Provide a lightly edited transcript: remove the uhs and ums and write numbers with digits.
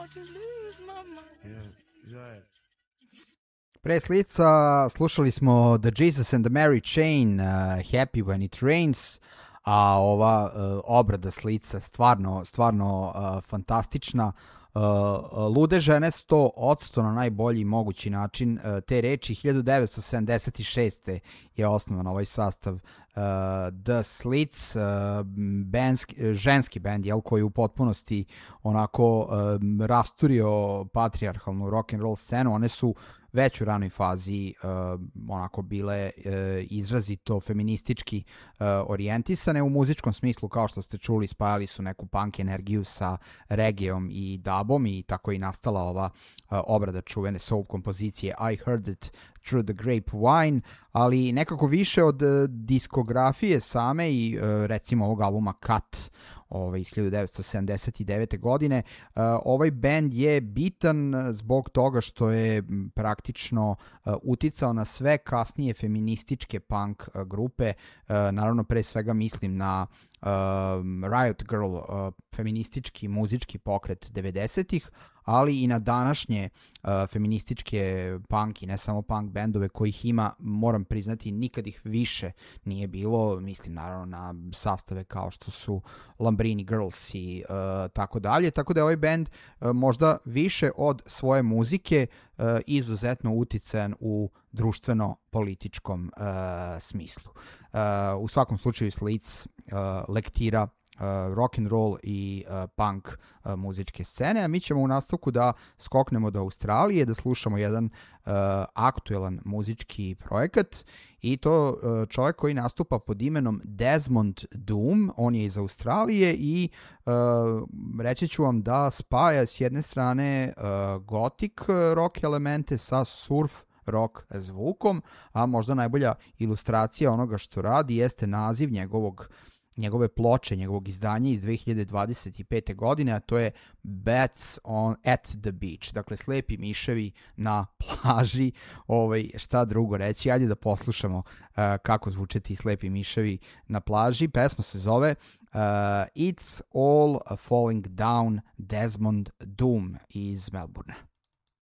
Pre Slica slušali smo The Jesus and the Mary Chain, Happy When It Rains, a ova obrada Slica stvarno fantastična. Lude žene 100% na najbolji mogući način te reči. 1976. je osnovan ovaj sastav The Slits, ženski band, koji u potpunosti onako rasturio patrijarhalnu rock and roll scenu. One su već u ranoj fazi onako bile izrazito feministički orijentisane u muzičkom smislu, kao što ste čuli, spajali su neku punk energiju sa reggaeom i dubom i tako je nastala ova obrada čuvene soul kompozicije I Heard It Through the Grapevine, ali nekako više od diskografije same i recimo ovog albuma Cut iz 1979. godine. Ovaj band je bitan zbog toga što je praktično uticao na sve kasnije feminističke punk grupe. Naravno, pre svega mislim na Riot Girl, feministički muzički pokret 90-ih, ali i na današnje feminističke punk i ne samo punk bendove kojih ima, moram priznati, nikad ih više nije bilo. Mislim naravno na sastave kao što su Lambrini Girls i tako dalje. Tako da je ovaj band možda više od svoje muzike izuzetno uticajan u društveno-političkom smislu. U svakom slučaju Slits lektira rock and roll i punk muzičke scene, a mi ćemo u nastavku da skoknemo do Australije, da slušamo jedan aktuelan muzički projekat, i to čovjek koji nastupa pod imenom Desmond Doom. On je iz Australije i reći ću vam da spaja s jedne strane gothic rock elemente sa surf rock zvukom, a možda najbolja ilustracija onoga što radi jeste naziv njegove ploče, njegovog izdanja iz 2025. godine, a to je Bats at the Beach, dakle slepi miševi na plaži. Šta drugo reći, ajde da poslušamo kako zvuče ti slepi miševi na plaži. Pesma se zove It's All Falling Down, Desmond Doom iz Melbourne.